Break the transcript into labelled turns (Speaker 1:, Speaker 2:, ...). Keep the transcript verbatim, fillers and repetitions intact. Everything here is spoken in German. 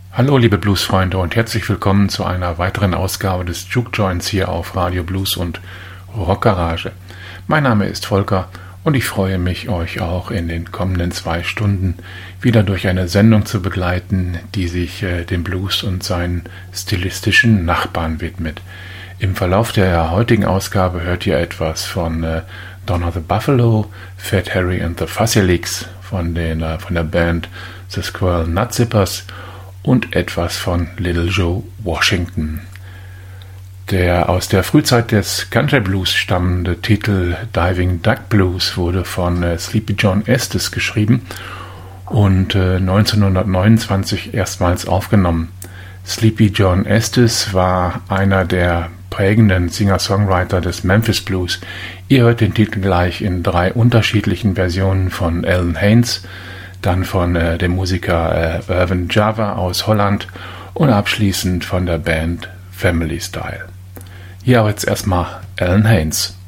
Speaker 1: Hallo liebe Bluesfreunde und herzlich willkommen zu einer weiteren Ausgabe des Juke Joints hier auf Radio Blues und Rockgarage. Mein Name ist Volker und ich freue mich, euch auch in den kommenden zwei Stunden wieder durch eine Sendung zu begleiten, die sich äh, dem Blues und seinen stilistischen Nachbarn widmet. Im Verlauf der heutigen Ausgabe hört ihr etwas von äh, Donna the Buffalo, Fat Harry and the Fuzzy Licks von, den, äh, von der Band The Squirrel Nut Zippers und etwas von Little Joe Washington. Der aus der Frühzeit des Country Blues stammende Titel Diving Duck Blues wurde von äh, Sleepy John Estes geschrieben und äh, neunzehnhundertneunundzwanzig erstmals aufgenommen. Sleepy John Estes war einer der prägenden Singer-Songwriter des Memphis Blues. Ihr hört den Titel gleich in drei unterschiedlichen Versionen von Alan Haynes, dann von äh, dem Musiker äh, Irvin Java aus Holland und abschließend von der Band Family Style. Hier aber jetzt erstmal Alan Haynes.